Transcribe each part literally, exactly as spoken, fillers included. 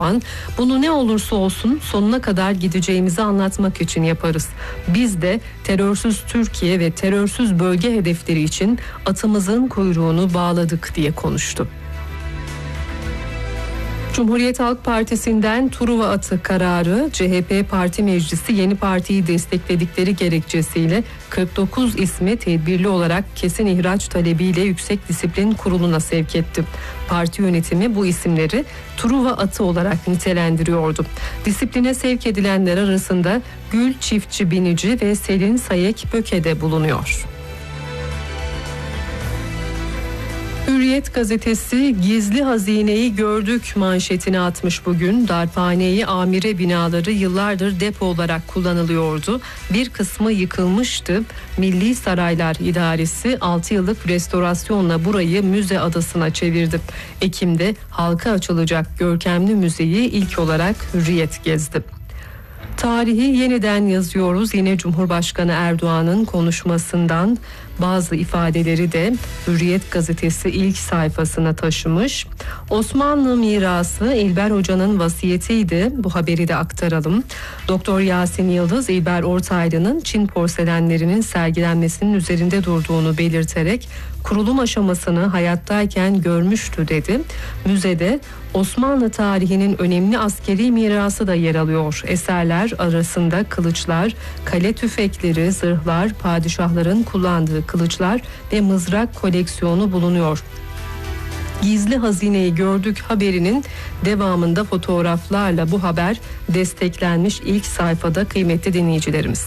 Bunu ne olursa olsun sonuna kadar gideceğimizi anlatmak için yaparız. Biz de terörsüz Türkiye ve terörsüz bölge hedefleri için atımızın kuyruğunu bağladık diye konuştu. Cumhuriyet Halk Partisi'nden Truva atı kararı, C H P Parti Meclisi yeni partiyi destekledikleri gerekçesiyle kırk dokuz ismi tedbirli olarak kesin ihraç talebiyle Yüksek Disiplin Kurulu'na sevk etti. Parti yönetimi bu isimleri Truva atı olarak nitelendiriyordu. Disipline sevk edilenler arasında Gül Çiftçi Binici ve Selin Sayek Böke'de bulunuyor. Hürriyet gazetesi gizli hazineyi gördük manşetini atmış bugün. Darphane-i amire binaları yıllardır depo olarak kullanılıyordu. Bir kısmı yıkılmıştı. Milli Saraylar İdaresi altı yıllık restorasyonla burayı müze adasına çevirdi. Ekim'de halka açılacak görkemli müzeyi ilk olarak Hürriyet gezdi. Tarihi yeniden yazıyoruz. Yine Cumhurbaşkanı Erdoğan'ın konuşmasından bazı ifadeleri de Hürriyet gazetesi ilk sayfasına taşımış. Osmanlı mirası İlber Hoca'nın vasiyetiydi. Bu haberi de aktaralım. Doktor Yasin Yıldız, İlber Ortaylı'nın Çin porselenlerinin sergilenmesinin üzerinde durduğunu belirterek kurulum aşamasını hayattayken görmüştü dedi. Müzede Osmanlı tarihinin önemli askeri mirası da yer alıyor. Eserler arasında kılıçlar, kale tüfekleri, zırhlar, padişahların kullandığı kılıçlar ve mızrak koleksiyonu bulunuyor. Gizli hazineyi gördük haberinin devamında fotoğraflarla bu haber desteklenmiş ilk sayfada kıymetli dinleyicilerimiz.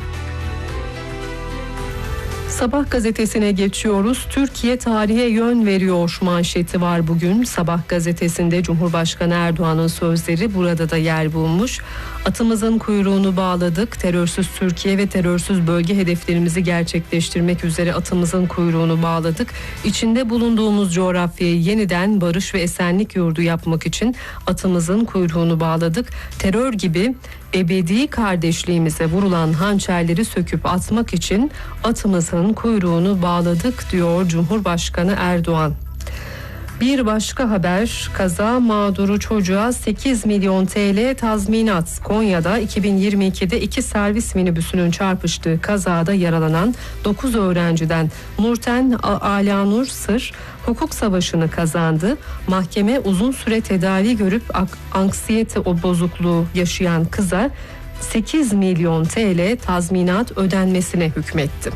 Sabah gazetesine geçiyoruz. Türkiye tarihe yön veriyor manşeti var bugün. Sabah gazetesinde Cumhurbaşkanı Erdoğan'ın sözleri burada da yer bulmuş. Atımızın kuyruğunu bağladık. Terörsüz Türkiye ve terörsüz bölge hedeflerimizi gerçekleştirmek üzere atımızın kuyruğunu bağladık. İçinde bulunduğumuz coğrafyayı yeniden barış ve esenlik yurdu yapmak için atımızın kuyruğunu bağladık. Terör gibi ebedi kardeşliğimize vurulan hançerleri söküp atmak için atımızın kuyruğunu bağladık diyor Cumhurbaşkanı Erdoğan. Bir başka haber, kaza mağduru çocuğa sekiz milyon T L tazminat. Konya'da iki bin yirmi ikide iki servis minibüsünün çarpıştığı kazada yaralanan dokuz öğrenciden Nurten Alanur Sır hukuk savaşını kazandı. Mahkeme uzun süre tedavi görüp anksiyete o bozukluğu yaşayan kıza sekiz milyon T L tazminat ödenmesine hükmetti.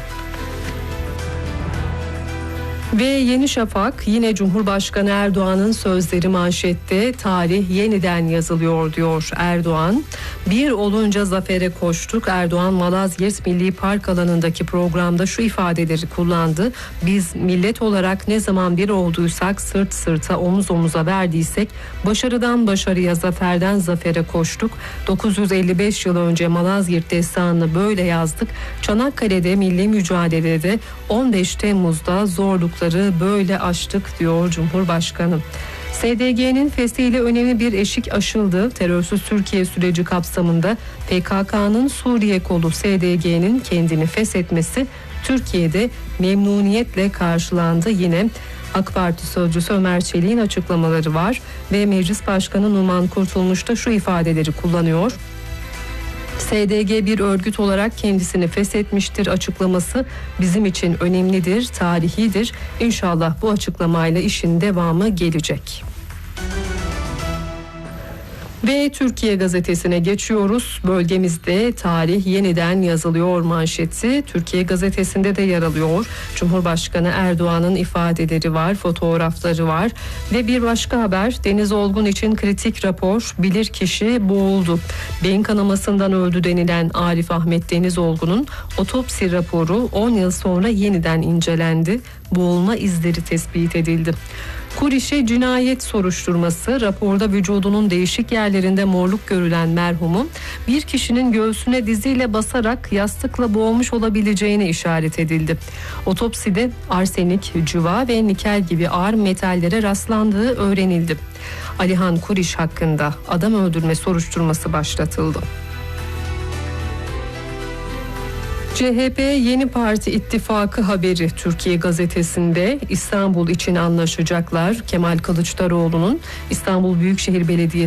Ve Yeni Şafak yine Cumhurbaşkanı Erdoğan'ın sözleri manşette, tarih yeniden yazılıyor diyor Erdoğan. Bir olunca zafere koştuk. Erdoğan Malazgirt Milli Park alanındaki programda şu ifadeleri kullandı. Biz millet olarak ne zaman bir olduysak, sırt sırta omuz omuza verdiysek başarıdan başarıya, zaferden zafere koştuk. dokuz yüz elli beş yıl önce Malazgirt destanını böyle yazdık. Çanakkale'de milli mücadelede on beş Temmuz'da zorluk böyle aştık diyor Cumhurbaşkanı. S D G'nin feshiyle önemli bir eşik aşıldı. Terörsüz Türkiye süreci kapsamında P K K'nın Suriye kolu S D G'nin kendini feshetmesi Türkiye'de memnuniyetle karşılandı. Yine AK Parti sözcüsü Ömer Çelik'in açıklamaları var ve Meclis Başkanı Numan Kurtulmuş da şu ifadeleri kullanıyor. S D G bir örgüt olarak kendisini feshetmiştir açıklaması bizim için önemlidir, tarihidir. İnşallah bu açıklamayla işin devamı gelecek. Ve Türkiye Gazetesi'ne geçiyoruz. Bölgemizde tarih yeniden yazılıyor manşeti Türkiye Gazetesi'nde de yer alıyor. Cumhurbaşkanı Erdoğan'ın ifadeleri var, fotoğrafları var. Ve bir başka haber, Deniz Olgun için kritik rapor, bilirkişi boğuldu. Beyin kanamasından öldü denilen Arif Ahmet Deniz Olgun'un otopsi raporu on yıl sonra yeniden incelendi. Boğulma izleri tespit edildi. Kurişe cinayet soruşturması, raporda vücudunun değişik yerlerinde morluk görülen merhumun bir kişinin göğsüne diziyle basarak yastıkla boğmuş olabileceğine işaret edildi. Otopside arsenik, cıva ve nikel gibi ağır metallere rastlandığı öğrenildi. Alihan Kuriş hakkında adam öldürme soruşturması başlatıldı. C H P Yeni Parti İttifakı haberi Türkiye gazetesinde İstanbul için anlaşacaklar. Kemal Kılıçdaroğlu'nun İstanbul Büyükşehir Belediyesi